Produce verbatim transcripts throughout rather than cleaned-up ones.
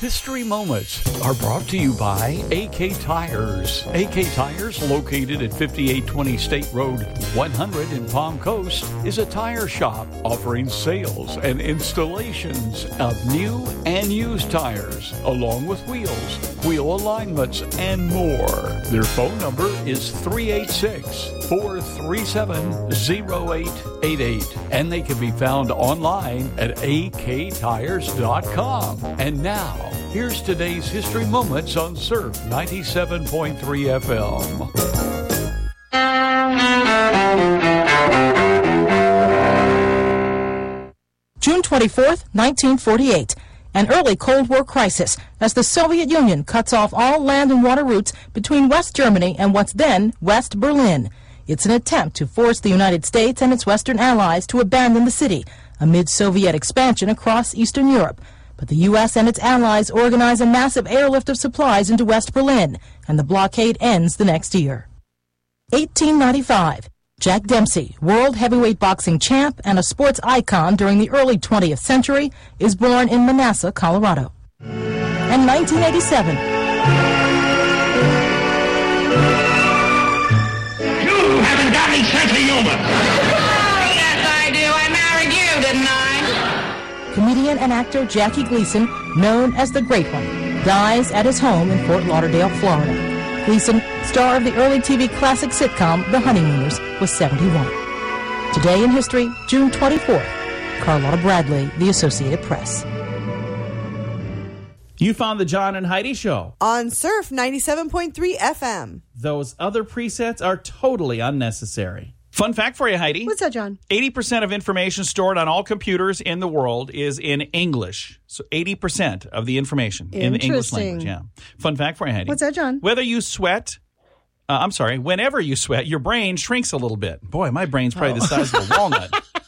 History Moments are brought to you by A K Tires. A K Tires, located at fifty-eight twenty State Road one hundred in Palm Coast, is a tire shop offering sales and installations of new and used tires, along with wheels, wheel alignments, and more. Their phone number is three eight six, four three seven, zero eight eight eight, and they can be found online at a k tires dot com. And now, here's today's History Moments on Surf ninety-seven point three F M. June twenty-fourth, nineteen forty-eight. An early Cold War crisis as the Soviet Union cuts off all land and water routes between West Germany and what's then West Berlin. It's an attempt to force the United States and its Western allies to abandon the city amid Soviet expansion across Eastern Europe. But the U S and its allies organize a massive airlift of supplies into West Berlin, and the blockade ends the next year. eighteen ninety-five. Jack Dempsey, world heavyweight boxing champ and a sports icon during the early twentieth century, is born in Manassas, Colorado. And nineteen eighty-seven. You haven't got any sense of humor. Oh, yes, I do. I married you, didn't I? Comedian and actor Jackie Gleason, known as the Great One, dies at his home in Fort Lauderdale, Florida. Gleason, star of the early T V classic sitcom The Honeymooners, was seventy-one. Today in history, June twenty-fourth. Carlotta Bradley, The Associated Press. You found the John and Heidi Show on Surf ninety-seven point three F M. Those other presets are totally unnecessary. Fun fact for you, Heidi. What's that, John? eighty percent of information stored on all computers in the world is in English. So eighty percent of the information in the English language. Yeah. Fun fact for you, Heidi. What's that, John? Whether you sweat, uh, I'm sorry, whenever you sweat, your brain shrinks a little bit. Boy, my brain's probably oh. the size of a walnut.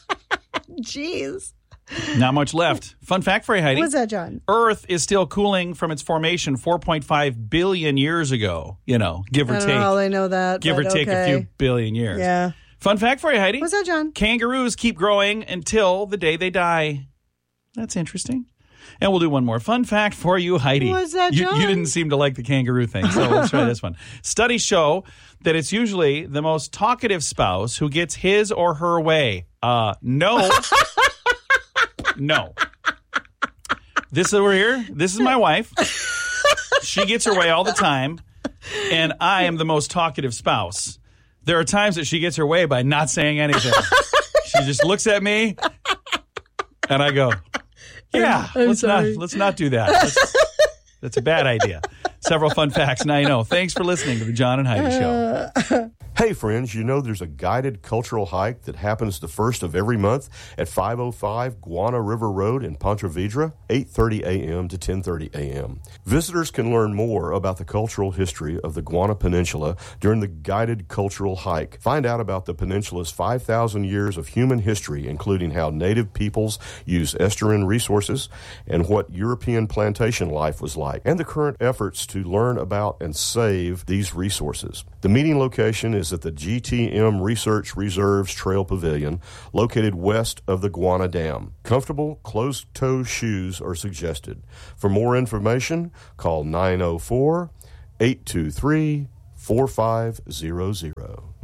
Jeez. Not much left. Fun fact for you, Heidi. What's that, John? Earth is still cooling from its formation four point five billion years ago. You know, give or I don't take. know how they know that. Give or take okay. a few billion years. Yeah. Fun fact for you, Heidi. What's that, John? Kangaroos keep growing until the day they die. That's interesting. And we'll do one more. Fun fact for you, Heidi. What's that, John? You, you didn't seem to like the kangaroo thing, so let's try this one. Studies show that it's usually the most talkative spouse who gets his or her way. Uh, no. No. This over here, this is my wife. She gets her way all the time, and I am the most talkative spouse. There are times that she gets her way by not saying anything. She just looks at me, and I go, "Yeah, I'm let's sorry. not let's not do that. That's, that's a bad idea." Several fun facts. Now you know. Thanks for listening to the John and Heidi Show. Uh, Hey friends, you know there's a guided cultural hike that happens the first of every month at five oh five Guana River Road in Ponte Vedra, eight thirty a.m. to ten thirty a.m. Visitors can learn more about the cultural history of the Guana Peninsula during the guided cultural hike. Find out about the peninsula's five thousand years of human history, including how native peoples use estuarine resources and what European plantation life was like, and the current efforts to learn about and save these resources. The meeting location is at the G T M Research Reserves Trail Pavilion, located west of the Guana Dam. Comfortable, closed-toe shoes are suggested. For more information, call nine oh four, eight two three, four five zero zero.